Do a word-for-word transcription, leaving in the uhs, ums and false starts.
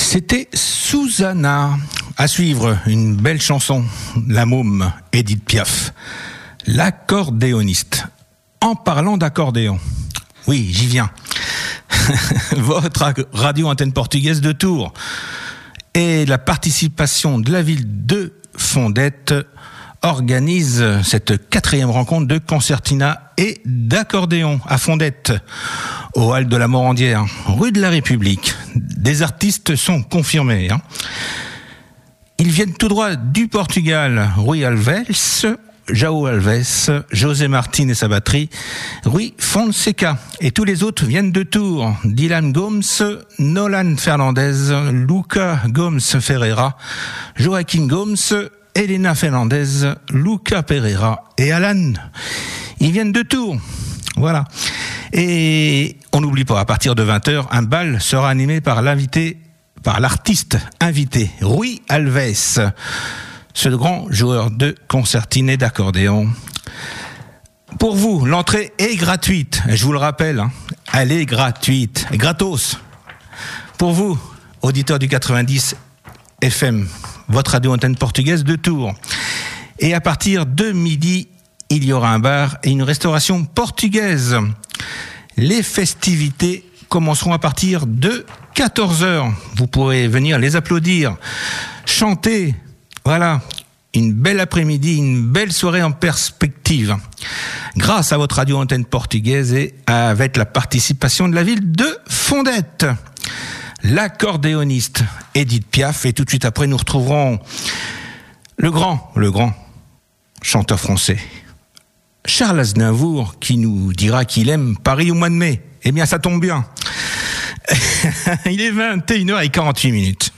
C'était Susanna. À suivre, une belle chanson, La Môme, Édith Piaf. L'accordéoniste. En parlant d'accordéon, oui, j'y viens. Votre radio antenne portugaise de Tours et la participation de la ville de Fondette organise cette quatrième rencontre de concertina et d'accordéon à Fondette, au hall de la Morandière, rue de la République. Des artistes sont confirmés. Hein. Ils viennent tout droit du Portugal. Rui Alves, João Alves, José Martin et sa batterie, Rui Fonseca. Et tous les autres viennent de Tours. Dylan Gomes, Nolan Fernandez, Luca Gomes Ferreira, Joaquim Gomes, Elena Fernandez, Luca Pereira et Alan. Ils viennent de Tours. Voilà. Et on n'oublie pas, à partir de vingt heures, un bal sera animé par l'invité, par l'artiste invité, Rui Alves, ce grand joueur de concertine et d'accordéon. Pour vous, l'entrée est gratuite. Je vous le rappelle, hein, elle est gratuite, gratos. Pour vous, auditeurs du quatre-vingt-dix F M, votre radio antenne portugaise de Tours. Et à partir de midi, il y aura un bar et une restauration portugaise. Les festivités commenceront à partir de quatorze heures. Vous pourrez venir les applaudir, chanter. Voilà, une belle après-midi, une belle soirée en perspective. Grâce à votre radio antenne portugaise et avec la participation de la ville de Fondette. L'accordéoniste Édith Piaf, et tout de suite après nous retrouverons le grand, le grand chanteur français Charles Aznavour, qui nous dira qu'il aime Paris au mois de mai. Eh bien ça tombe bien. Il est vingt et une heures quarante-huit minutes.